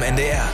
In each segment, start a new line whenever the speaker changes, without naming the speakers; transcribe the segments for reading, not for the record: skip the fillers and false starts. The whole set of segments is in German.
NDR.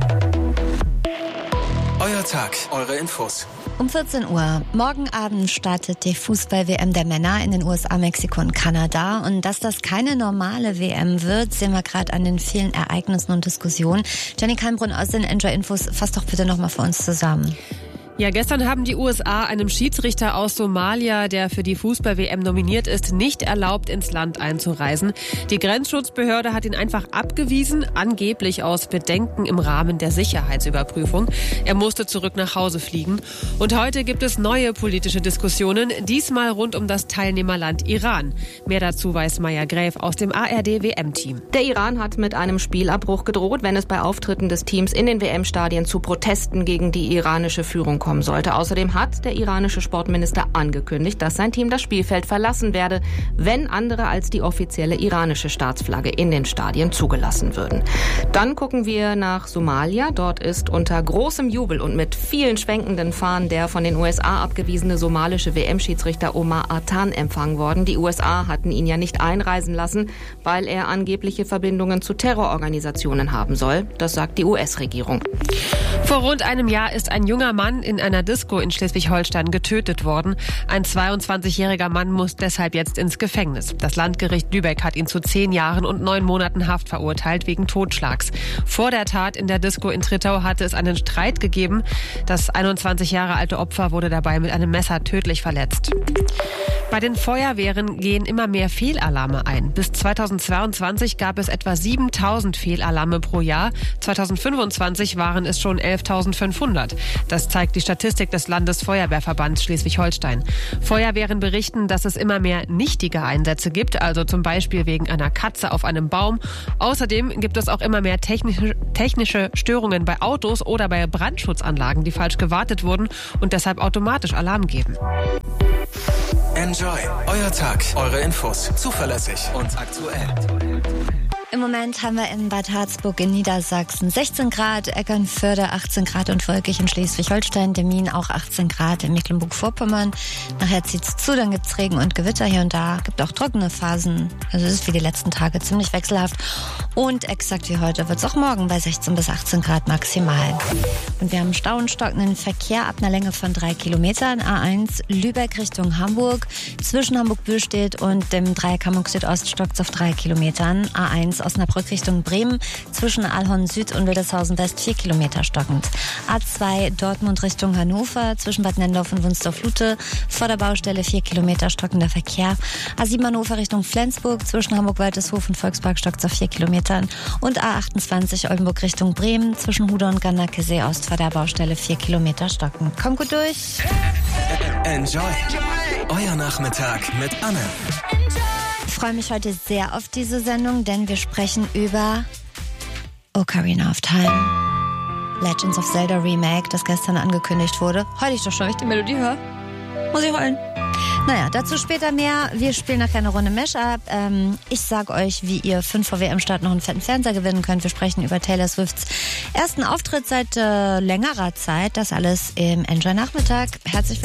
Euer Tag, eure Infos.
Um 14 Uhr. Morgen Abend startet die Fußball-WM der Männer in den USA, Mexiko und Kanada. Und dass das keine normale WM wird, sehen wir gerade an den vielen Ereignissen und Diskussionen. Jenny Kalmbrunn aus den Enjoy Infos, fass doch bitte nochmal für uns zusammen.
Ja, gestern haben die USA einem Schiedsrichter aus Somalia, der für die Fußball-WM nominiert ist, nicht erlaubt, ins Land einzureisen. Die Grenzschutzbehörde hat ihn einfach abgewiesen, angeblich aus Bedenken im Rahmen der Sicherheitsüberprüfung. Er musste zurück nach Hause fliegen. Und heute gibt es neue politische Diskussionen, diesmal rund um das Teilnehmerland Iran. Mehr dazu weiß Maja Gräf aus dem ARD-WM-Team.
Der Iran hat mit einem Spielabbruch gedroht, wenn es bei Auftritten des Teams in den WM-Stadien zu Protesten gegen die iranische Führung kommen sollte. Außerdem hat der iranische Sportminister angekündigt, dass sein Team das Spielfeld verlassen werde, wenn andere als die offizielle iranische Staatsflagge in den Stadien zugelassen würden. Dann gucken wir nach Somalia. Dort ist unter großem Jubel und mit vielen schwenkenden Fahnen der von den USA abgewiesene somalische WM-Schiedsrichter Omar Artan empfangen worden. Die USA hatten ihn ja nicht einreisen lassen, weil er angebliche Verbindungen zu Terrororganisationen haben soll. Das sagt die US-Regierung.
Vor rund einem Jahr ist ein junger Mann in einer Disco in Schleswig-Holstein getötet worden. Ein 22-jähriger Mann muss deshalb jetzt ins Gefängnis. Das Landgericht Lübeck hat ihn zu 10 Jahren und 9 Monaten Haft verurteilt wegen Totschlags. Vor der Tat in der Disco in Trittau hatte es einen Streit gegeben. Das 21 Jahre alte Opfer wurde dabei mit einem Messer tödlich verletzt. Bei den Feuerwehren gehen immer mehr Fehlalarme ein. Bis 2022 gab es etwa 7.000 Fehlalarme pro Jahr. 2025 waren es schon 11.500. Das zeigt die Statistik des Landesfeuerwehrverbands Schleswig-Holstein. Feuerwehren berichten, dass es immer mehr nichtige Einsätze gibt, also zum Beispiel wegen einer Katze auf einem Baum. Außerdem gibt es auch immer mehr technische Störungen bei Autos oder bei Brandschutzanlagen, die falsch gewartet wurden und deshalb automatisch Alarm geben.
Enjoy. Euer Tag, eure Infos. Zuverlässig und aktuell.
Im Moment haben wir in Bad Harzburg in Niedersachsen 16 Grad, Eckernförde 18 Grad und wolkig in Schleswig-Holstein, Demmin auch 18 Grad in Mecklenburg-Vorpommern. Nachher zieht es zu, dann gibt es Regen und Gewitter hier und da. Gibt auch trockene Phasen. Also es ist wie die letzten Tage ziemlich wechselhaft. Und exakt wie heute wird es auch morgen bei 16 bis 18 Grad maximal. Und wir haben Stau und stockenden Verkehr ab einer Länge von 3 Kilometern. A1 Lübeck Richtung Hamburg. Zwischen Hamburg-Bürstedt und dem Dreieck Hamburg Südost stockt es auf 3 Kilometern. A1 Osnabrück Richtung Bremen, zwischen Allhorn Süd und Wildeshausen West 4 Kilometer stockend. A2 Dortmund Richtung Hannover, zwischen Bad Nendorf und Wunstorf-Lute, vor der Baustelle 4 Kilometer stockender Verkehr. A7 Hannover Richtung Flensburg, zwischen Hamburg-Waldeshof und Volkspark stockt es auf 4 Kilometern. Und A28 Oldenburg Richtung Bremen, zwischen Hude und Garnacke-See Ost, vor der Baustelle 4 Kilometer stockend. Kommt gut durch.
Enjoy. Euer Nachmittag mit Anne.
Ich freue mich heute sehr auf diese Sendung, denn wir sprechen über Ocarina of Time. Legends of Zelda Remake, das gestern angekündigt wurde. Heul ich doch schon, wenn ich die Melodie höre. Muss ich heulen. Naja, dazu später mehr. Wir spielen nachher eine Runde Mashup. Ich sag euch, wie ihr 5 vor WM-Start noch einen fetten Fernseher gewinnen könnt. Wir sprechen über Taylor Swifts ersten Auftritt seit längerer Zeit. Das alles im Enjoy Nachmittag. Herzlich willkommen.